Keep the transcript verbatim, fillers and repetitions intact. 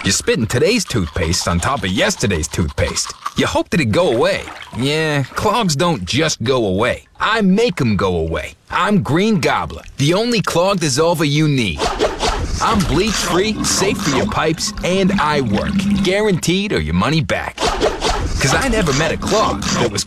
You're spitting today's toothpaste on top of yesterday's toothpaste. You hope that it go away. Yeah, clogs don't just go away. I make them go away. I'm Green Gobbler, the only clog dissolver you need. I'm bleach-free, safe for your pipes, and I work. Guaranteed or your money back. Cause I never met a clog that was